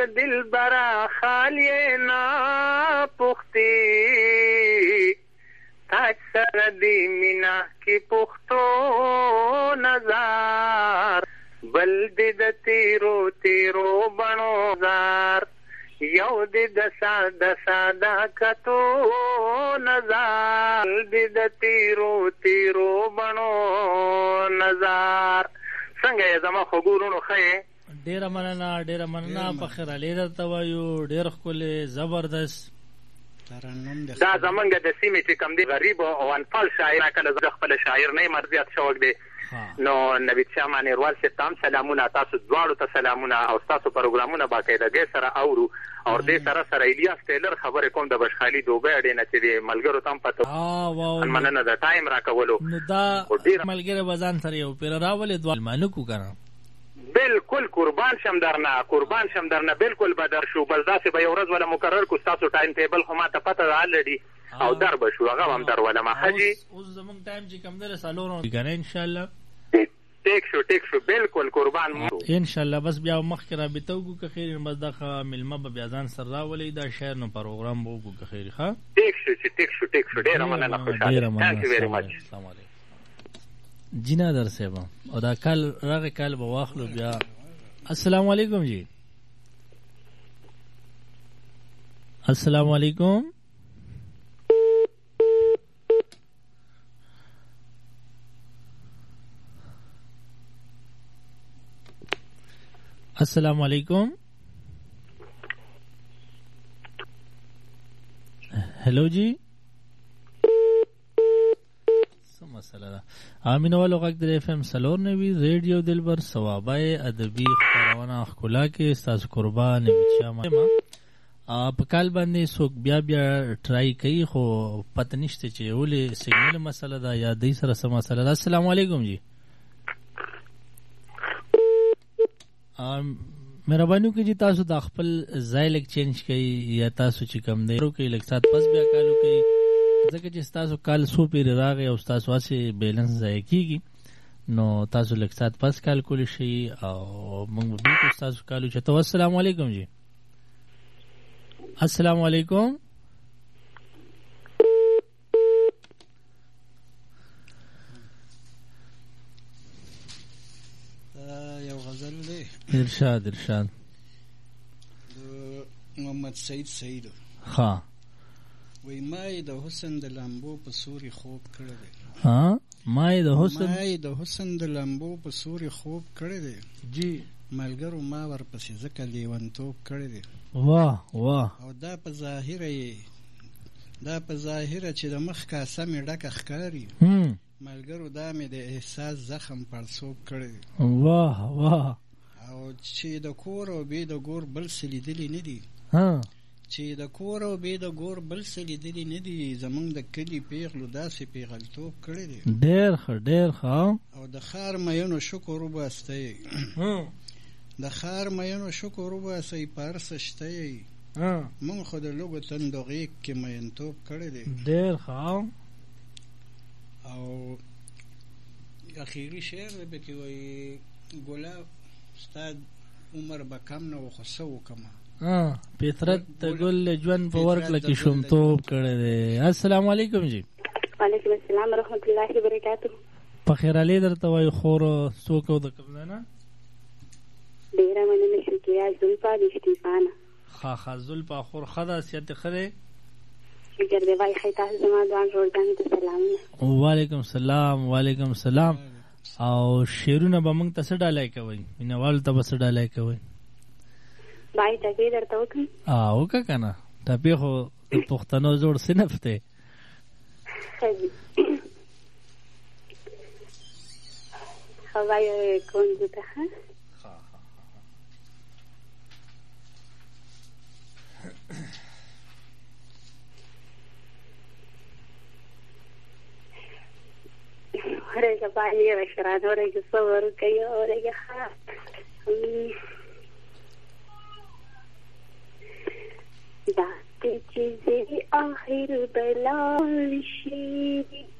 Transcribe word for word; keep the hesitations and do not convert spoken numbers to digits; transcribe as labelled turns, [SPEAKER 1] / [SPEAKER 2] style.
[SPEAKER 1] دل برا خالی نا پختی تاج سر دی مینا کی پختو نظار بل دی د تیرو تیرو بنو زار یو دی د ساده ساده کتو نظار دی د تیرو تیرو بنو نظار. څنګه یې زما خبرونو ښه؟
[SPEAKER 2] ډیره مننه ډیره مننه. په خیر علي درته وایو ډېر ښکلی زبردست.
[SPEAKER 1] دا زمونږ د سیمې چې کوم دی غریب او انفال شاعر کله زه خپل شاعر نه یم زیات شوق دی نو نوید شاه مانیروال صاحب ته هم سلامونه، تاسو دواړو ته سلامونه او ستاسو پروګرامونه باقاعدګۍ سره اورو او دې سره سره الیاس ټیلر خبرې کوم د بشخالي دوبۍ اډې نه چې د ملګرو ته هم پته مننه د ټایم راکولو.
[SPEAKER 2] نو دا ملګری به ځان سره یو پېره راولې دوه مانکو که نه؟
[SPEAKER 1] بالکل قربان شم درنه قربان شم درنه بالکل به در شو. بل داسې به یو ورځ ولا مقرر کو ستاسو ټایم ټیبل خو ما ته پته ده الریډي او در به شو هغه هم در ولمه حاجي.
[SPEAKER 2] اوس زمونږ ټایم چې کم دی څلورو که نه انشاءالله
[SPEAKER 1] ټیک شو ټیک شو بالکل قربان مو
[SPEAKER 2] انشاءالله. بس بیا مخکې رابطه وکړو که خیر بس دغه مېلمه به بیا ځان سره راولئ دا شعر نو پروګرام به وکړو که خیر ښه
[SPEAKER 1] ټیک شو چې ټیک شو ټیک شو ډېره مننه خوشحاله. تھینک یو ویری مچ.
[SPEAKER 2] السلام علیکم جی نادر صاحب او دا کال راغی کال به واخلو بیا. السلام علیکم جی. السلام علیکم. السلام علیکم. هلو جی څه مسله ده؟ امینوالو غږ د اف ام څلور نوي ریډیو دلبر ثوابای ادبي خپرونه ښکلا کې ستاسو قربان ویچا په کال باندې څوک بیا بیا ټرای کوي خو پته نشته چې ولې سیګنل مسله ده یا دوی سره څه مسله ده. السلام علیکم جی. مهرباني وکړئ چې تاسو د خپل ځای لږ چینج کړئ یا تاسو چې کوم دی وکړئ لږ ساعت پس بیا کال وکړئ ځکه چې ستاسو کال څو پیرې راغی او ستاسو هسې بیلنس ضایع کېږي نو تاسو لږ ساعت پس کال کولی شئ او موږ به بلکل ستاسو کال وچتو. السلام علیکم جی. السلام علیکم.
[SPEAKER 3] یو غزل دی
[SPEAKER 2] ارشاد ارشاد
[SPEAKER 3] د محمد سعید سعید
[SPEAKER 2] ها
[SPEAKER 3] وی ما یې د حسن د لامبو په سوري خوب کړی دی.
[SPEAKER 2] ها ما یې د حسن
[SPEAKER 3] ما یې د حسن د لامبو په سوري خوب کړی دی
[SPEAKER 2] جی
[SPEAKER 3] ملګرو ما ورپسې ځکه لیونتوب کړی دی.
[SPEAKER 2] واه واه.
[SPEAKER 3] او دا په ظاهره یې دا په ظاهره چې د مخ کاسه مې ډکه ښکاري ملګرو دا مې د احساس زخم پړسوب کړی دی.
[SPEAKER 2] واه واه.
[SPEAKER 3] او چې د کور او بې د ګور بل څه لیدلي نه دي چې د کور او بې د ګور بل څه لیدلي نه دي زمونږ د کلي پیغلو داسې پیغلتوب کړی دی.
[SPEAKER 2] ډېر ښه ډېر ښه.
[SPEAKER 3] او د ښار مینو شکر وباستی د ښار مینو شکر وباسئ په هر څه شته یې مونږ خو د لږو تندو غېږ کې مینتوب کړی دی.
[SPEAKER 2] ډېر ښه.
[SPEAKER 3] او اخیری شعر دی پکې وایي ګلاب ستا عمر به کم نه و خو څه وکړمه
[SPEAKER 2] فطرت د ګل ژوند په ورکړه کې شومتوب کړی دی. السلام علیکم جی.
[SPEAKER 4] وعلیکم السلام ورحمت الله وبرکاتو.
[SPEAKER 2] په خیر علي درته وایو خور څوک او د کوم ځای نه؟
[SPEAKER 4] ډېره مننه شکریه زلفا د شتیفانه.
[SPEAKER 2] ښه ښه زلفا خور ښه ده صحت یې ښه دی؟
[SPEAKER 4] شکر دی وایي ښه تاسو زما دوه جوړګانو ته سلامونه.
[SPEAKER 2] وعلیکم السلام وعلیکم السلام. او شعرونه به موږ ته څه ډالۍ کوئ مینهوالو ته به څه ډالۍ کوئ؟
[SPEAKER 4] بای ټپې درته وکړم؟
[SPEAKER 2] وکړه که نه ټپې خو د پښتنو زوړ صنف دی.
[SPEAKER 4] ښه وایه کونځو ته ښه اورېږه باندې رشران اورېږه صبر کوي اورېږه ښه داسې چې زه آخر به لاړ شي